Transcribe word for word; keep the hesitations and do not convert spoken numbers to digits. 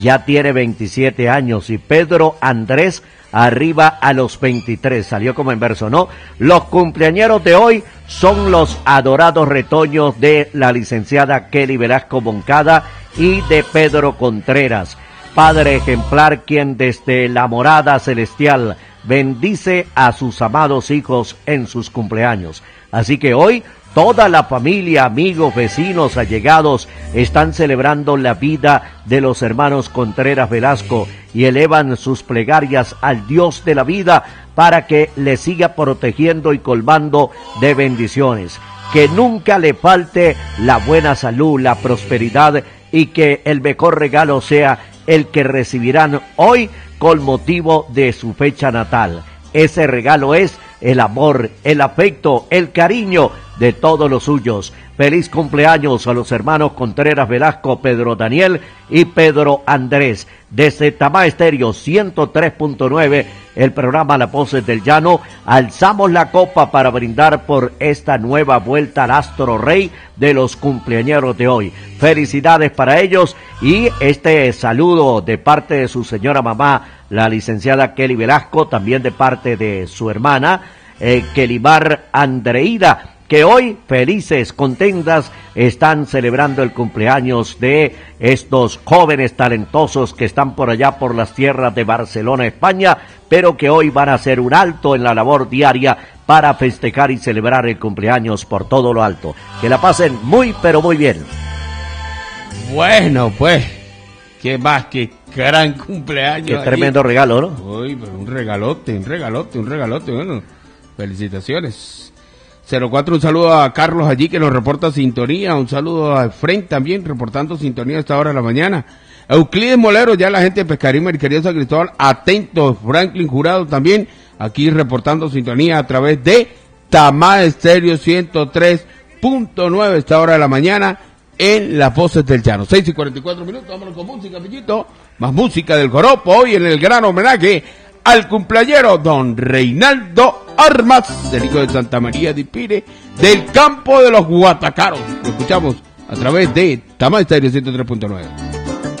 ya tiene veintisiete años y Pedro Andrés arriba a los veintitrés, salió como en verso, ¿no? Los cumpleañeros de hoy son los adorados retoños de la licenciada Kelly Velasco Moncada y de Pedro Contreras, padre ejemplar quien desde la morada celestial bendice a sus amados hijos en sus cumpleaños. Así que hoy toda la familia, amigos, vecinos, allegados están celebrando la vida de los hermanos Contreras Velasco y elevan sus plegarias al Dios de la vida para que le siga protegiendo y colmando de bendiciones. Que nunca le falte la buena salud, la prosperidad y que el mejor regalo sea el que recibirán hoy con motivo de su fecha natal. Ese regalo es el amor, el afecto, el cariño de todos los suyos. Feliz cumpleaños a los hermanos Contreras Velasco, Pedro Daniel y Pedro Andrés. Desde Tamá Estéreo ciento tres punto nueve, el programa Las Voces del Llano, alzamos la copa para brindar por esta nueva vuelta al astro rey de los cumpleañeros de hoy. Felicidades para ellos y este saludo de parte de su señora mamá, la licenciada Kelly Velasco, también de parte de su hermana, eh, Kelimar Andreida, que hoy, felices, contentas, están celebrando el cumpleaños de estos jóvenes talentosos que están por allá por las tierras de Barcelona, España, pero que hoy van a hacer un alto en la labor diaria para festejar y celebrar el cumpleaños por todo lo alto. Que la pasen muy, pero muy bien. Bueno, pues, qué más que gran cumpleaños. Qué tremendo regalo, ¿no? Uy, pero un regalote, un regalote, un regalote, bueno, felicitaciones. cero cuatro, un saludo a Carlos allí que nos reporta sintonía, un saludo a Efren también reportando sintonía a esta hora de la mañana. Euclides Molero, ya la gente de Pescarín, mi querido San Cristóbal, atentos, Franklin Jurado también, aquí reportando sintonía a través de Tamá Estéreo ciento tres punto nueve a esta hora de la mañana en Las Voces del Llano. seis y cuarenta y cuatro minutos, vámonos con música, amiguito, más música del joropo, hoy en el gran homenaje al cumpleañero don Reinaldo Armas, del hijo de Santa María de Pire, del campo de los Guatacaros. Lo escuchamos a través de Tamá Estéreo ciento tres punto nueve.